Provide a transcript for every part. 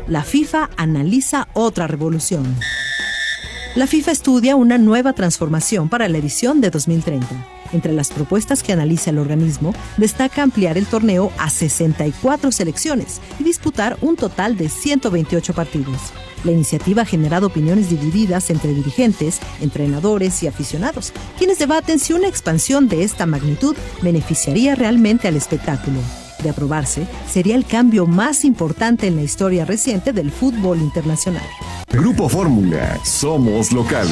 la FIFA analiza otra revolución. La FIFA estudia una nueva transformación para la edición de 2030. Entre las propuestas que analiza el organismo, destaca ampliar el torneo a 64 selecciones y disputar un total de 128 partidos. La iniciativa ha generado opiniones divididas entre dirigentes, entrenadores y aficionados, quienes debaten si una expansión de esta magnitud beneficiaría realmente al espectáculo. De aprobarse, sería el cambio más importante en la historia reciente del fútbol internacional. Grupo Fórmula, somos locales.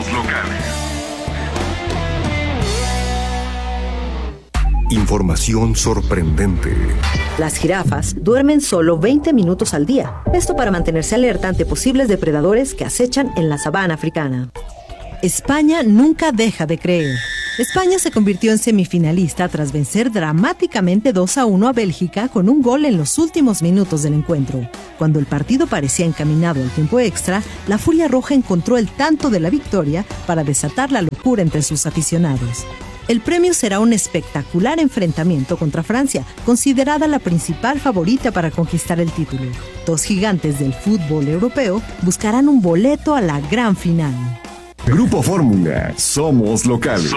Información sorprendente. Las jirafas duermen solo 20 minutos al día. Esto para mantenerse alerta ante posibles depredadores que acechan en la sabana africana. España nunca deja de creer. España se convirtió en semifinalista tras vencer dramáticamente 2-1 a Bélgica con un gol en los últimos minutos del encuentro. Cuando el partido parecía encaminado al tiempo extra, la Furia Roja encontró el tanto de la victoria para desatar la locura entre sus aficionados. El premio será un espectacular enfrentamiento contra Francia, considerada la principal favorita para conquistar el título. Dos gigantes del fútbol europeo buscarán un boleto a la gran final. Grupo Fórmula, somos locales.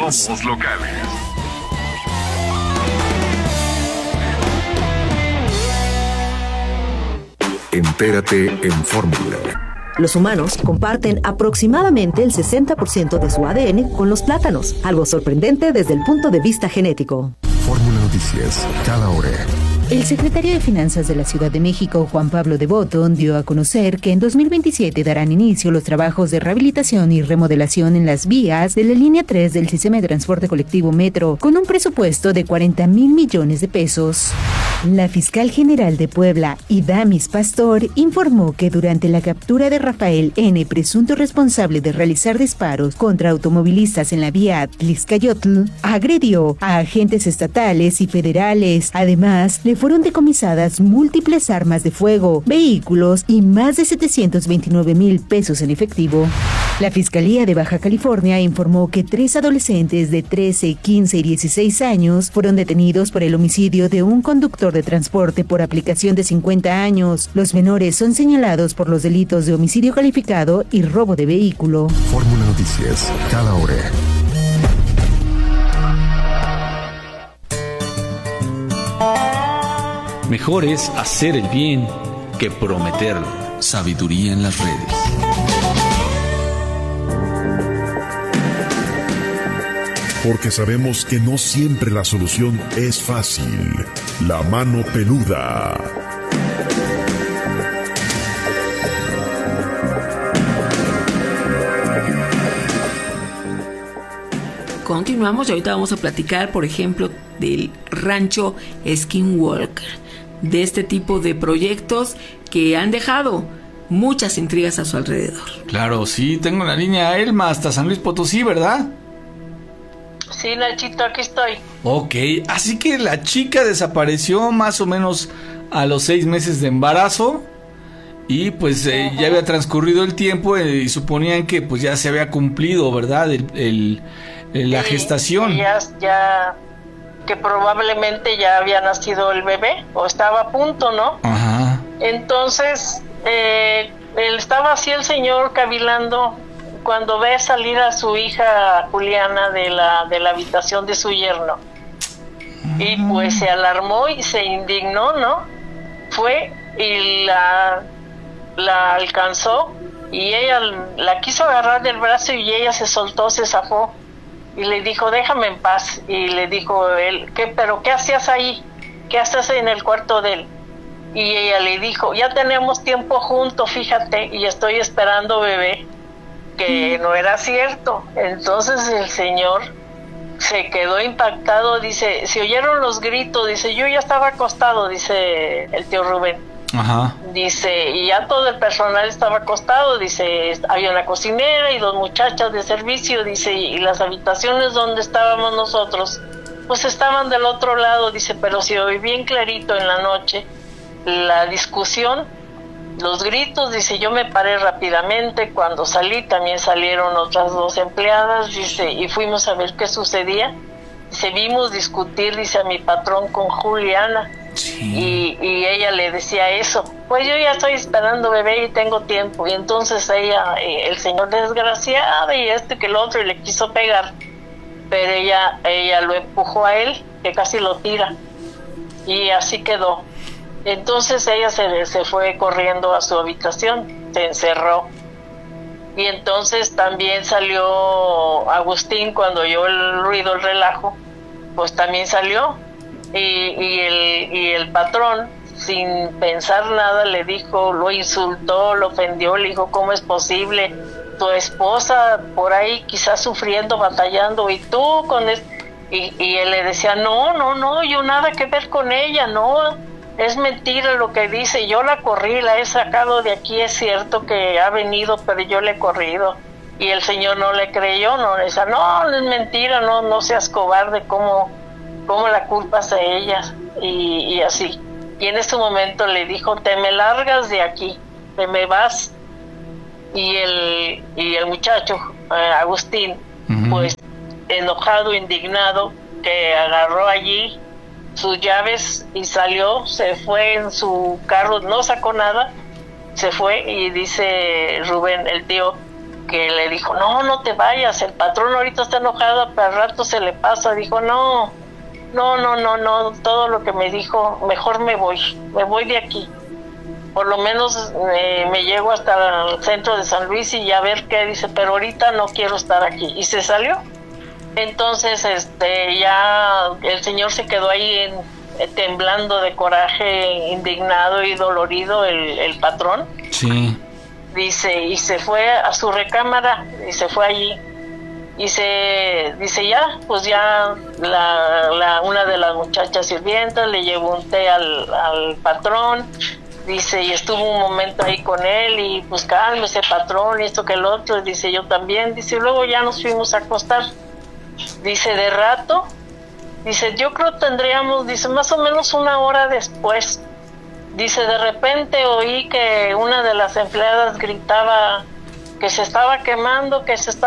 Entérate en Fórmula. Los humanos comparten aproximadamente el 60% de su ADN con los plátanos, algo sorprendente desde el punto de vista genético. Fórmula Noticias, cada hora. El secretario de Finanzas de la Ciudad de México, Juan Pablo de Botton, dio a conocer que en 2027 darán inicio los trabajos de rehabilitación y remodelación en las vías de la línea 3 del sistema de transporte colectivo Metro, con un presupuesto de 40,000 millones de pesos. La fiscal general de Puebla, Idamis Pastor, informó que durante la captura de Rafael N., presunto responsable de realizar disparos contra automovilistas en la vía Tlixcayotl, agredió a agentes estatales y federales. Además, le fueron decomisadas múltiples armas de fuego, vehículos y más de 729,000 pesos en efectivo. La Fiscalía de Baja California informó que 3 adolescentes de 13, 15 y 16 años fueron detenidos por el homicidio de un conductor de transporte por aplicación de 50 años. Los menores son señalados por los delitos de homicidio calificado y robo de vehículo. Fórmula Noticias, cada hora. Mejor es hacer el bien que prometerlo. Sabiduría en las redes. Porque sabemos que no siempre la solución es fácil. La mano peluda. Continuamos y ahorita vamos a platicar, por ejemplo, del rancho Skinwalker, de este tipo de proyectos que han dejado muchas intrigas a su alrededor. Claro, sí, tengo la línea Elma hasta San Luis Potosí, ¿verdad? Sí, Nachito, aquí estoy. Ok, así que la chica desapareció más o menos a los 6 meses de embarazo y pues ya había transcurrido el tiempo y suponían que pues ya se había cumplido, ¿verdad? La gestación. Ya que probablemente ya había nacido el bebé o estaba a punto, ¿no? Ajá. Entonces, él estaba así el señor cavilando cuando ve salir a su hija Juliana de la habitación de su yerno. Y pues se alarmó y se indignó, ¿no? Fue y la alcanzó y ella la quiso agarrar del brazo y ella se soltó, se zafó y le dijo, déjame en paz. Y le dijo él, ¿pero qué hacías ahí? ¿Qué haces en el cuarto de él? Y ella le dijo, ya tenemos tiempo juntos, fíjate, y estoy esperando bebé. Que no era cierto. Entonces el señor se quedó impactado, dice, se oyeron los gritos, dice, yo ya estaba acostado, dice el tío Rubén. Ajá. Dice, y ya todo el personal estaba acostado, dice, había una cocinera y 2 muchachas de servicio, dice, y las habitaciones donde estábamos nosotros, pues estaban del otro lado, dice, pero se oí bien clarito en la noche la discusión, los gritos, dice, yo me paré rápidamente, cuando salí también salieron otras 2 empleadas, dice, y fuimos a ver qué sucedía, dice, vimos discutir, dice, a mi patrón con Juliana. Y ella le decía eso, pues yo ya estoy esperando bebé y tengo tiempo. Y entonces ella, el señor desgraciado y que el otro, y le quiso pegar, pero ella lo empujó a él, que casi lo tira, y así quedó. Entonces ella se fue corriendo a su habitación, se encerró. Y entonces también salió Agustín, cuando oyó el ruido, el relajo, pues también salió. Y el patrón, sin pensar nada, le dijo, lo insultó, lo ofendió, le dijo, ¿cómo es posible? Tu esposa por ahí quizás sufriendo, batallando, y tú con esto. Y él le decía, no, yo nada que ver con ella, no, es mentira lo que dice, yo la corrí, la he sacado de aquí, es cierto que ha venido, pero yo le he corrido. Y el señor no le creyó, no, le decía, no es mentira, no seas cobarde, ¿cómo la culpas a ella? Y así. Y en ese momento le dijo, te me largas de aquí, te me vas. Y el muchacho, Agustín, pues enojado, indignado, que agarró allí sus llaves y salió, se fue en su carro, no sacó nada, se fue. Y dice Rubén, el tío, que le dijo, no te vayas, el patrón ahorita está enojado, pero al rato se le pasa. Dijo, no, todo lo que me dijo, mejor me voy de aquí. Por lo menos me llego hasta el centro de San Luis y ya ver qué dice, pero ahorita no quiero estar aquí. Y se salió. Entonces ya el señor se quedó ahí temblando de coraje, indignado y dolorido, el patrón. Sí. Dice, y se fue a su recámara y se fue allí. Y dice ya, pues ya una de las muchachas sirvientas le llevó un té al patrón. Dice, y estuvo un momento ahí con él, y pues cálmese, patrón, y esto que el otro. Dice, yo también. Dice, luego ya nos fuimos a acostar. Dice, de rato, dice, yo creo tendríamos, dice, más o menos una hora después. Dice, de repente oí que una de las empleadas gritaba que se estaba quemando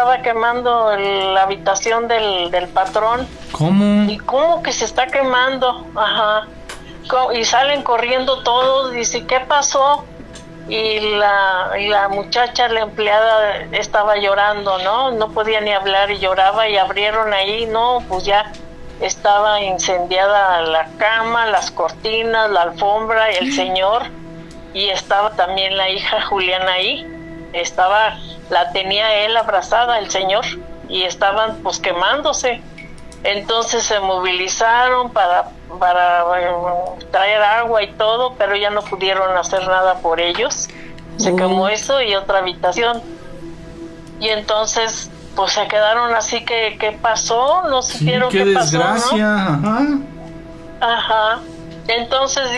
la habitación del patrón. ¿Cómo? ¿Y cómo que se está quemando? Ajá. Y salen corriendo todos. Dice, ¿qué pasó? Y la muchacha, la empleada, estaba llorando, no podía ni hablar y lloraba. Y abrieron ahí, pues ya estaba incendiada la cama, las cortinas, la alfombra, el señor, y estaba también la hija Juliana ahí. La tenía él abrazada, el señor, y estaban pues quemándose. Entonces se movilizaron para traer agua y todo, pero ya no pudieron hacer nada por ellos. Se quemó eso y otra habitación. Y entonces pues se quedaron así que ¿qué pasó? No supieron qué pasó, desgracia, ¿no? Ajá. Entonces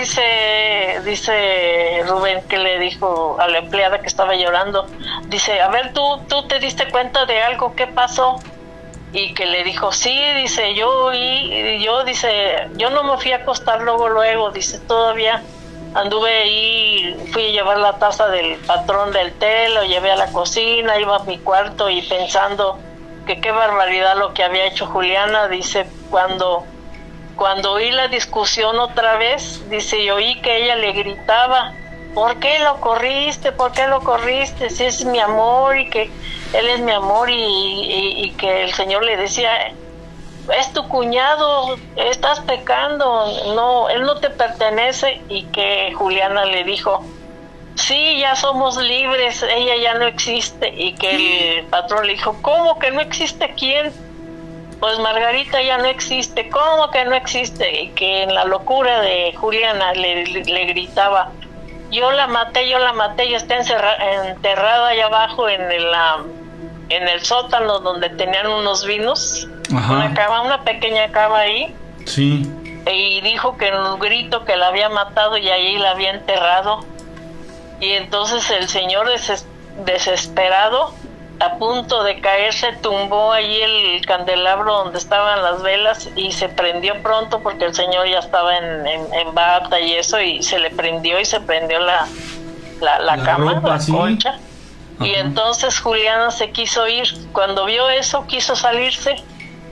dice Rubén, que le dijo a la empleada que estaba llorando, dice, a ver, ¿tú te diste cuenta de algo? ¿Qué pasó? Y que le dijo, sí, dice, yo no me fui a acostar luego, dice, todavía anduve ahí, fui a llevar la taza del patrón del té, lo llevé a la cocina, iba a mi cuarto y pensando que qué barbaridad lo que había hecho Juliana. Dice, cuando oí la discusión otra vez, dice, y oí que ella le gritaba, ¿por qué lo corriste? ¿Por qué lo corriste? Si es mi amor, y que él es mi amor, y que el señor le decía, es tu cuñado, estás pecando, no, él no te pertenece. Y que Juliana le dijo, sí, ya somos libres, ella ya no existe. Y que el patrón le dijo, ¿cómo que no existe? ¿Quién? Pues Margarita ya no existe. ¿Cómo que no existe? Y que en la locura de Juliana le gritaba, yo la maté, y está enterrada allá abajo en el sótano donde tenían unos vinos. Ajá. Una pequeña cava ahí. Sí. Y dijo que en un grito que la había matado y ahí la había enterrado. Y entonces el señor desesperado, a punto de caerse, tumbó allí el candelabro donde estaban las velas y se prendió pronto porque el señor ya estaba en bata y eso, y se le prendió la cama, ropa, la concha. Ajá. Y entonces Juliana se quiso ir. Cuando vio eso, quiso salirse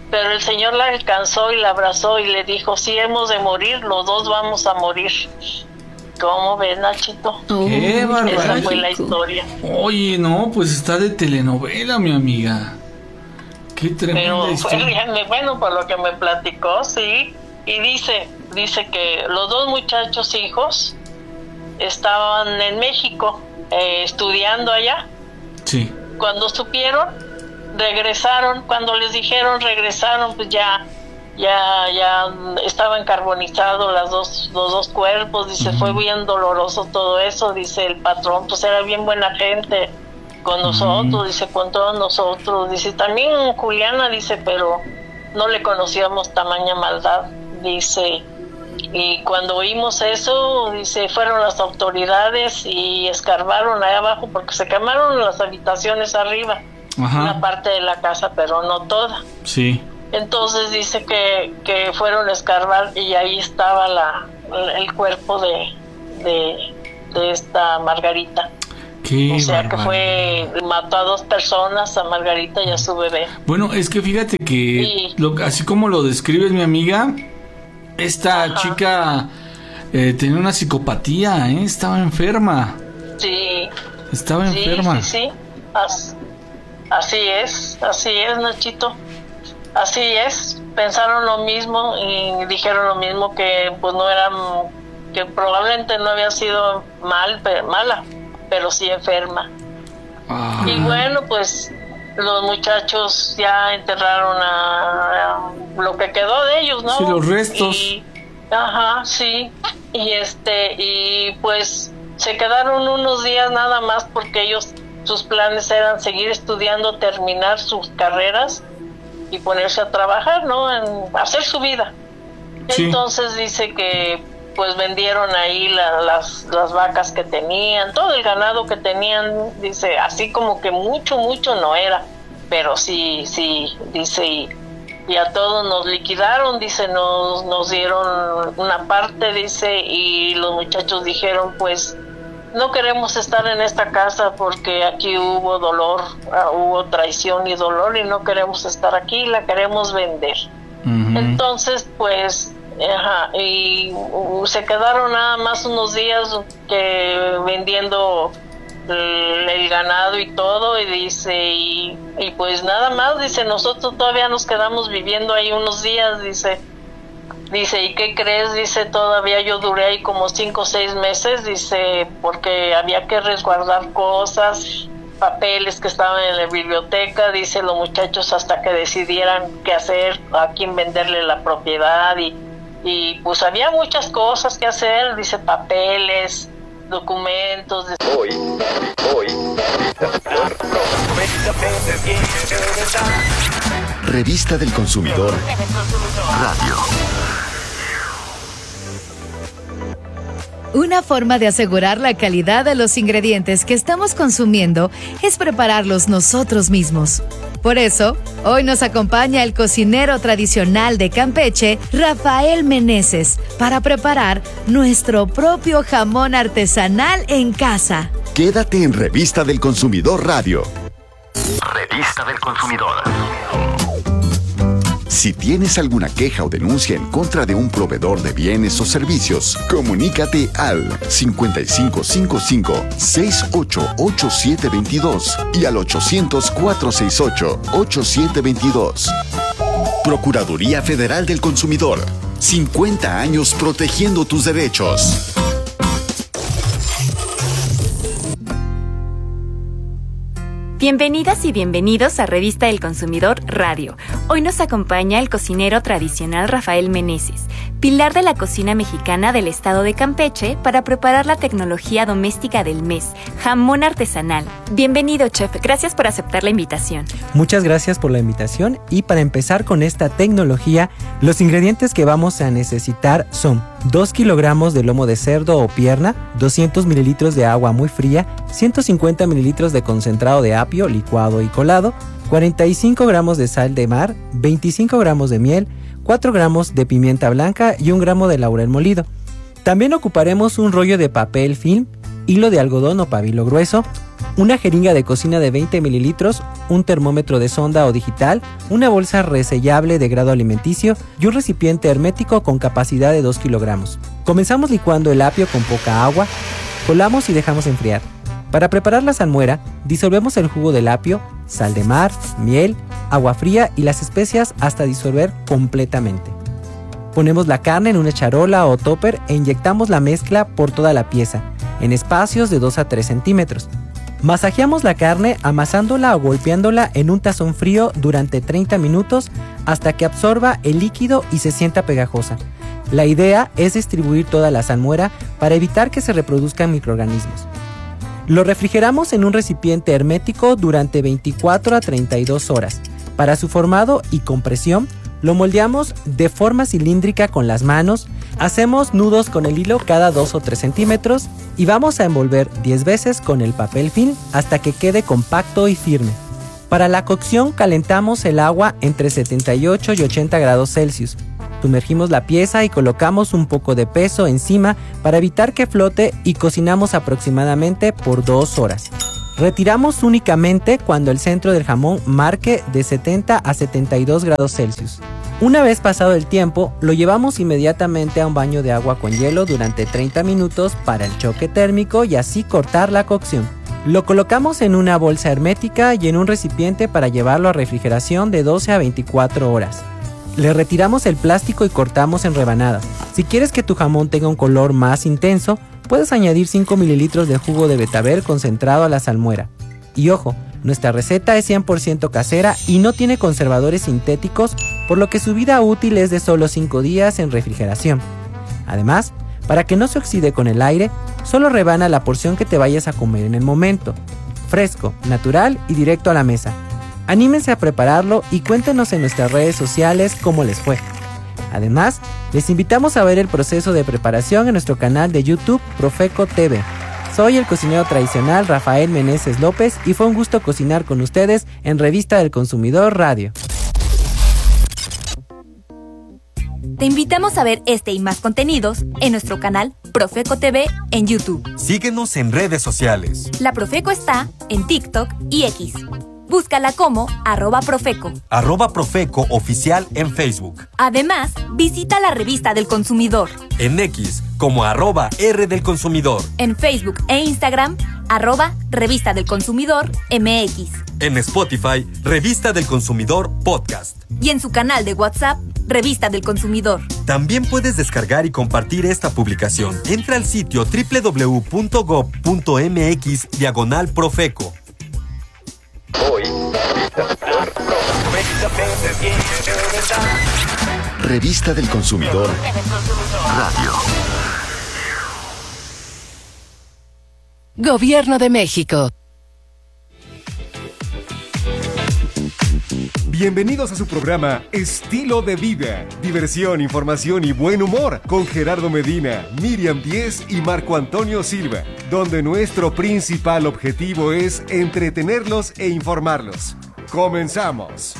pero el Señor la alcanzó y la abrazó y le dijo, si hemos de morir, los dos vamos a morir. ¿Cómo ves, Nachito? ¡Qué barbaridad! Esa fue la historia. Oye, no, pues está de telenovela, mi amiga. Qué tremenda Pero historia. fue, bueno, por lo que me platicó, sí. Y dice que los dos muchachos hijos estaban en México estudiando allá. Sí. Cuando supieron, regresaron. Cuando les dijeron regresaron, pues ya estaban carbonizados los dos cuerpos. Dice, fue bien doloroso todo eso. Dice, el patrón pues era bien buena gente con nosotros, dice, con todos nosotros. Dice, también Juliana, dice, pero no le conocíamos tamaña maldad. Dice, y cuando oímos eso, dice, fueron las autoridades y escarbaron ahí abajo, porque se quemaron las habitaciones arriba, una parte de la casa, pero no toda. Sí. Entonces dice que fueron a escarbar y ahí estaba el cuerpo de esta Margarita. Qué o sea barbaridad. que mató a 2 personas, a Margarita y a su bebé. Bueno, es que fíjate que así como lo describes, mi amiga, esta chica tenía una psicopatía, estaba enferma. Sí. Estaba enferma. Sí. Así es, Nachito. Así es, pensaron lo mismo y dijeron lo mismo, que pues no eran, que probablemente no había sido mala, pero sí enferma. Y bueno, pues los muchachos ya enterraron a lo que quedó de ellos, ¿no? Sí, los restos. Sí. Y pues se quedaron unos días nada más, porque sus planes eran seguir estudiando, terminar sus carreras y ponerse a trabajar, ¿no? En hacer su vida. Sí. Entonces dice que pues vendieron ahí las vacas que tenían, todo el ganado que tenían. Dice, así como que mucho no era, pero sí, dice, y a todos nos liquidaron. Dice, nos dieron una parte, dice, y los muchachos dijeron, pues no queremos estar en esta casa porque aquí hubo dolor, hubo traición y dolor, y no queremos estar aquí, la queremos vender. Entonces pues y se quedaron nada más unos días vendiendo el ganado y todo, y dice, y pues nada más, dice, nosotros todavía nos quedamos viviendo ahí unos días. Dice, ¿y qué crees? Dice, todavía yo duré ahí como 5 o 6 meses, dice, porque había que resguardar cosas, papeles que estaban en la biblioteca. Dice, los muchachos hasta que decidieran qué hacer, a quién venderle la propiedad, y pues había muchas cosas que hacer, dice, papeles, documentos. Hoy. Revista del Consumidor Radio. Una forma de asegurar la calidad de los ingredientes que estamos consumiendo es prepararlos nosotros mismos. Por eso, hoy nos acompaña el cocinero tradicional de Campeche, Rafael Meneses, para preparar nuestro propio jamón artesanal en casa. Quédate en Revista del Consumidor Radio. Revista del Consumidor. Si tienes alguna queja o denuncia en contra de un proveedor de bienes o servicios, comunícate al 5555-688722 y al 800-468-8722. Procuraduría Federal del Consumidor. 50 años protegiendo tus derechos. Bienvenidas y bienvenidos a Revista del Consumidor Radio. Hoy nos acompaña el cocinero tradicional Rafael Meneses, pilar de la cocina mexicana del estado de Campeche, para preparar la tecnología doméstica del mes, jamón artesanal. Bienvenido, chef. Gracias por aceptar la invitación. Muchas gracias por la invitación, y para empezar con esta tecnología, los ingredientes que vamos a necesitar son 2 kilogramos de lomo de cerdo o pierna, 200 mililitros de agua muy fría, 150 mililitros de concentrado de apio licuado y colado, 45 gramos de sal de mar, 25 gramos de miel, 4 gramos de pimienta blanca y 1 gramo de laurel molido. También ocuparemos un rollo de papel film, hilo de algodón o pabilo grueso, una jeringa de cocina de 20 mililitros, un termómetro de sonda o digital, una bolsa resellable de grado alimenticio y un recipiente hermético con capacidad de 2 kilogramos. Comenzamos licuando el apio con poca agua, colamos y dejamos enfriar. Para preparar la salmuera, disolvemos el jugo del apio, sal de mar, miel, agua fría y las especias hasta disolver completamente. Ponemos la carne en una charola o topper e inyectamos la mezcla por toda la pieza, en espacios de 2 a 3 centímetros. Masajeamos la carne amasándola o golpeándola en un tazón frío durante 30 minutos hasta que absorba el líquido y se sienta pegajosa. La idea es distribuir toda la salmuera para evitar que se reproduzcan microorganismos. Lo refrigeramos en un recipiente hermético durante 24 a 32 horas. Para su formado y compresión, lo moldeamos de forma cilíndrica con las manos, hacemos nudos con el hilo cada 2 o 3 centímetros y vamos a envolver 10 veces con el papel film hasta que quede compacto y firme. Para la cocción calentamos el agua entre 78 y 80 grados Celsius. Sumergimos la pieza y colocamos un poco de peso encima para evitar que flote y cocinamos aproximadamente por 2 horas. Retiramos únicamente cuando el centro del jamón marque de 70 a 72 grados Celsius. Una vez pasado el tiempo, lo llevamos inmediatamente a un baño de agua con hielo durante 30 minutos para el choque térmico y así cortar la cocción. Lo colocamos en una bolsa hermética y en un recipiente para llevarlo a refrigeración de 12 a 24 horas. Le retiramos el plástico y cortamos en rebanadas. Si quieres que tu jamón tenga un color más intenso, puedes añadir 5 mililitros de jugo de betabel concentrado a la salmuera. Y ojo, nuestra receta es 100% casera y no tiene conservadores sintéticos, por lo que su vida útil es de solo 5 días en refrigeración. Además, para que no se oxide con el aire, solo rebana la porción que te vayas a comer en el momento. Fresco, natural y directo a la mesa. Anímense a prepararlo y cuéntenos en nuestras redes sociales cómo les fue. Además, les invitamos a ver el proceso de preparación en nuestro canal de YouTube Profeco TV. Soy el cocinero tradicional Rafael Meneses López y fue un gusto cocinar con ustedes en Revista del Consumidor Radio. Te invitamos a ver este y más contenidos en nuestro canal Profeco TV en YouTube. Síguenos en redes sociales. La Profeco está en TikTok y X. Búscala como @Profeco. @Profeco Oficial en Facebook. Además, visita la Revista del Consumidor. En X como @R del Consumidor. En Facebook e Instagram, @Revista del Consumidor MX. En Spotify, Revista del Consumidor Podcast. Y en su canal de WhatsApp, Revista del Consumidor. También puedes descargar y compartir esta publicación. Entra al sitio www.gov.mx/Profeco. Hoy, Revista del Consumidor Radio. Gobierno de México. Bienvenidos a su programa Estilo de Vida. Diversión, información y buen humor con Gerardo Medina, Miriam Díez y Marco Antonio Silva, donde nuestro principal objetivo es entretenerlos e informarlos. ¡Comenzamos!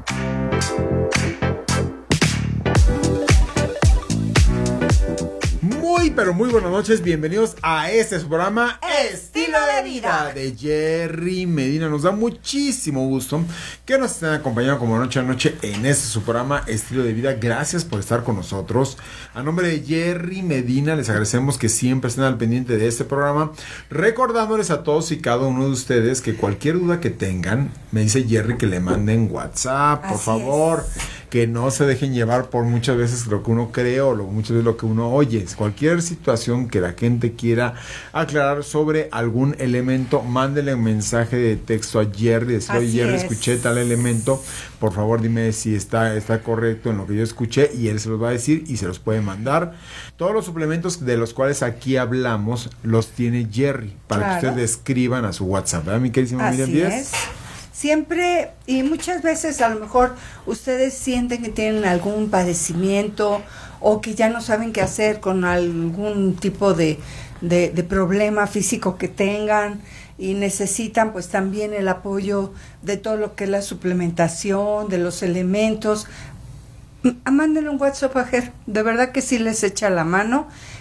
Muy, pero muy buenas noches, bienvenidos a este su programa Estilo de Vida de Jerry Medina. Nos da muchísimo gusto que nos estén acompañando como noche a noche en este su programa Estilo de Vida. Gracias por estar con nosotros. A nombre de Jerry Medina les agradecemos que siempre estén al pendiente de este programa, recordándoles a todos y cada uno de ustedes que cualquier duda que tengan, me dice Jerry que le manden WhatsApp, por favor. Que no se dejen llevar por muchas veces lo que uno cree o muchas veces lo que uno oye. Cualquier situación que la gente quiera aclarar sobre algún elemento, mándele un mensaje de texto a Jerry, decirle, oye Jerry, escuché tal elemento, por favor dime si está correcto en lo que yo escuché, y él se los va a decir y se los puede mandar. Todos los suplementos de los cuales aquí hablamos los tiene Jerry para que ustedes escriban a su WhatsApp, ¿verdad, mi queridísima Miriam Díez? Siempre y muchas veces a lo mejor ustedes sienten que tienen algún padecimiento o que ya no saben qué hacer con algún tipo de problema físico que tengan y necesitan pues también el apoyo de todo lo que es la suplementación, de los elementos. Mándenle un WhatsApp a Ger, de verdad que sí les echa la mano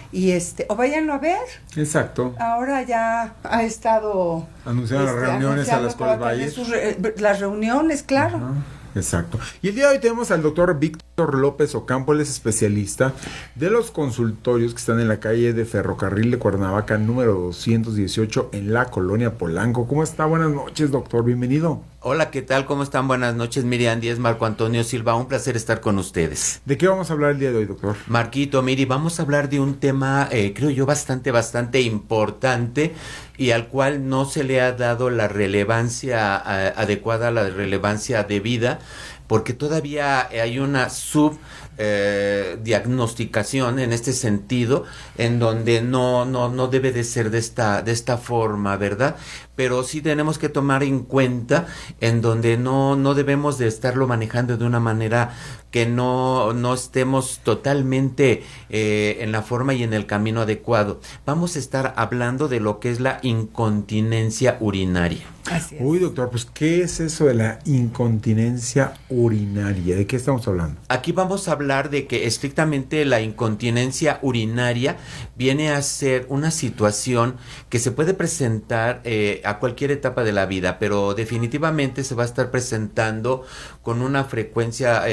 o váyanlo a ver. Exacto. Ahora ya ha estado anunciando las reuniones a las cuales va a ir. Las reuniones, claro. Ajá. Exacto. Y el día de hoy tenemos al doctor Víctor López Ocampo, él es especialista de los consultorios que están en la calle de Ferrocarril de Cuernavaca, número 218, en la colonia Polanco. ¿Cómo está? Buenas noches, doctor. Bienvenido. Hola, ¿qué tal? ¿Cómo están? Buenas noches, Miriam Díez, Marco Antonio Silva. Un placer estar con ustedes. ¿De qué vamos a hablar el día de hoy, doctor? Marquito, Miri, vamos a hablar de un tema, creo yo, bastante importante y al cual no se le ha dado la relevancia adecuada, la relevancia debida, porque todavía hay una diagnosticación en este sentido, en donde no debe de ser de esta forma, ¿verdad? Pero sí tenemos que tomar en cuenta en donde no debemos de estarlo manejando de una manera que no estemos totalmente en la forma y en el camino adecuado. Vamos a estar hablando de lo que es la incontinencia urinaria. Así es. Uy, doctor, pues ¿qué es eso de la incontinencia urinaria? ¿De qué estamos hablando? Aquí vamos a hablar de que estrictamente la incontinencia urinaria viene a ser una situación que se puede presentar a cualquier etapa de la vida, pero definitivamente se va a estar presentando con una frecuencia